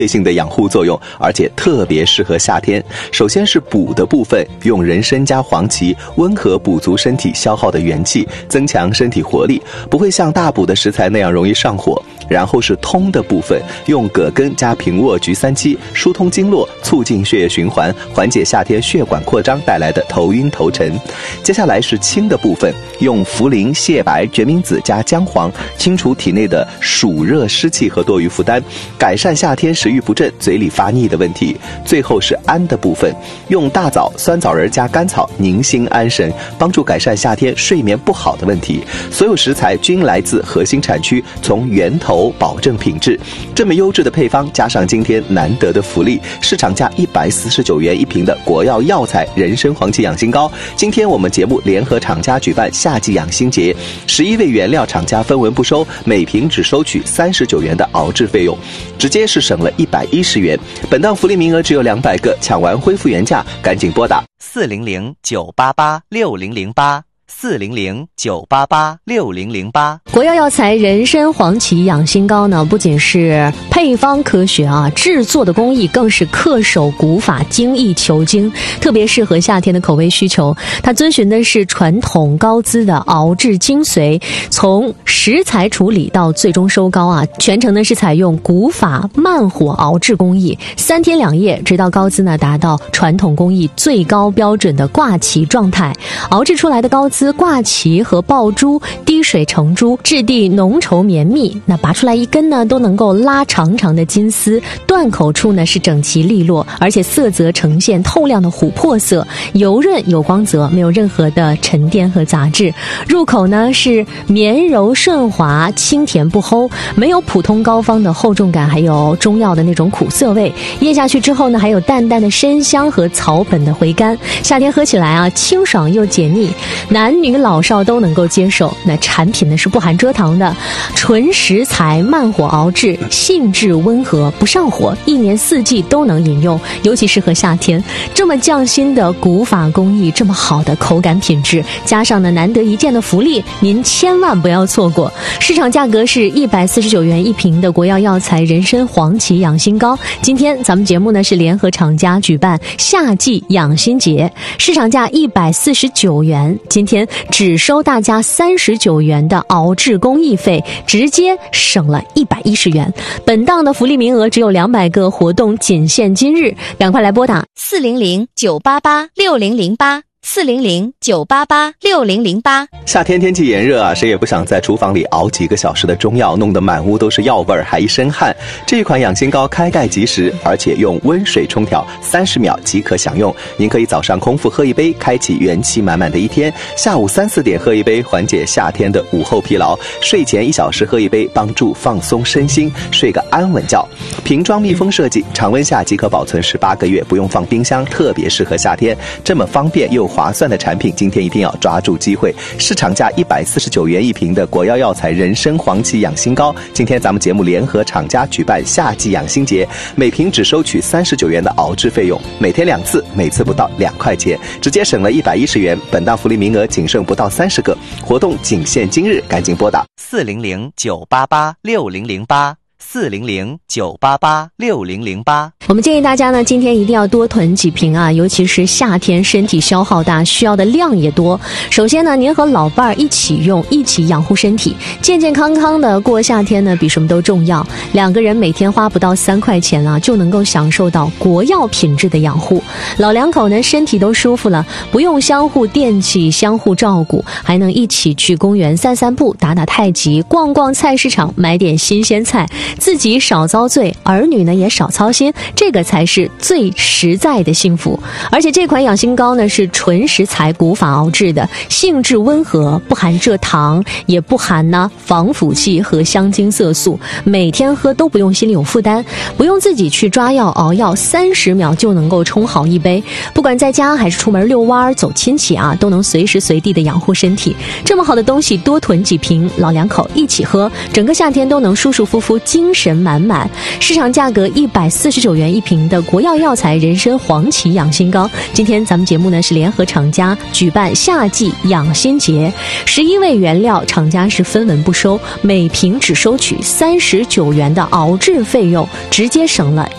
性的养护作用，而且特别适合夏天。首先是补的部分，用人参加黄芪温和补足身体消耗的元气，增强身体活力，不会像大补的食材那样容易上火。然后是通的部分，用葛根加平卧菊三七疏通经络，促进血液循环，缓解夏天血管扩张带来的头晕头沉。接下来是清的部分，用茯苓、蟹白、决明子加姜黄清除体内的暑热湿气和多余负担，改善夏天食欲不振、嘴里发腻的问题。最后是安的部分，用大枣、酸枣仁加甘草宁心安神，帮助改善夏天睡眠不好的问题。所有食材均来自核心产区，从源头保证品质。这么优质的配方，加上今天难得的福利，市场价149元一瓶的国药药材人参黄芪养心膏，今天我们节目联合厂家举办夏季养心节，11位原料厂家分文不收，每瓶只收取39元的熬制费用，直接是省了110元。本档福利名额只有200个，抢完恢复原价，赶紧拨打 400-988-6008。400-988-6008。 国药药材人参黄芪养心膏呢，不仅是配方科学啊，制作的工艺更是恪守古法，精益求精，特别适合夏天的口味需求。它遵循的是传统高滋的熬制精髓，从食材处理到最终收膏啊，全程呢是采用古法慢火熬制工艺，3天2夜，直到膏滋呢达到传统工艺最高标准的挂旗状态。熬制出来的膏滋挂旗和爆珠滴水成珠，质地浓稠绵密，那拔出来一根呢都能够拉长长的金丝，断口处呢是整齐利落，而且色泽呈现透亮的琥珀色，油润有光泽，没有任何的沉淀和杂质。入口呢是绵柔顺滑，清甜不齁，没有普通膏方的厚重感，还有中药的那种苦涩味。咽下去之后呢，还有淡淡的参香和草本的回甘，夏天喝起来啊，清爽又解腻，男女老少都能够接受。那产品呢是不含蔗糖的，纯食材慢火熬制，性质温和，不上火，1年4季都能饮用，尤其适合夏天。这么匠心的古法工艺，这么好的口感品质，加上呢难得一见的福利，您千万不要错过。市场价格是149元一瓶的国药药材人参黄芪养心膏，今天咱们节目呢是联合厂家举办夏季养心节，市场价149元，今天只收大家39元的熬制工艺费，直接省了110元。本档的福利名额只有200个，活动仅限今日，赶快来拨打 400-988-6008。400-988-6008。 夏天天气炎热啊，谁也不想在厨房里熬几个小时的中药，弄得满屋都是药味儿，还一身汗。这一款养心膏开盖即食，而且用温水冲调，30秒即可享用。您可以早上空腹喝一杯，开启元气满满的一天；下午3、4点喝一杯，缓解夏天的午后疲劳；睡前1小时喝一杯，帮助放松身心，睡个安稳觉。瓶装密封设计，常温下即可保存18个月，不用放冰箱，特别适合夏天。这么方便又划算的产品，今天一定要抓住机会。市场价149元一瓶的国药药材人参黄芪养心膏，今天咱们节目联合厂家举办夏季养心节，每瓶只收取39元的熬制费用，每天2次，每次不到2块钱，直接省了110元。本档福利名额仅剩不到30个，活动仅限今日，赶紧拨打 400-988-6008。400-988-6008。 我们建议大家呢，今天一定要多囤几瓶啊，尤其是夏天身体消耗大，需要的量也多。首先呢，您和老伴儿一起用，一起养护身体，健健康康的过夏天呢，比什么都重要。2个人每天花不到3块钱啊，就能够享受到国药品质的养护。老两口呢，身体都舒服了，不用相互惦记，相互照顾，还能一起去公园散散步，打打太极，逛逛菜市场，买点新鲜菜，自己少遭罪，儿女呢也少操心，这个才是最实在的幸福。而且这款养心膏呢是纯食材古法熬制的，性质温和，不含蔗糖，也不含防腐剂和香精色素，每天喝都不用心里有负担，不用自己去抓药熬药，30秒就能够冲好一杯。不管在家还是出门遛弯走亲戚啊，都能随时随地的养护身体。这么好的东西多囤几瓶，老两口一起喝，整个夏天都能舒舒服服，精神满满。市场价格149元一瓶的国药药材人参黄芪养心膏，今天咱们节目呢是联合厂家举办夏季养心节，11位原料厂家是分文不收，每瓶只收取39元的熬制费用，直接省了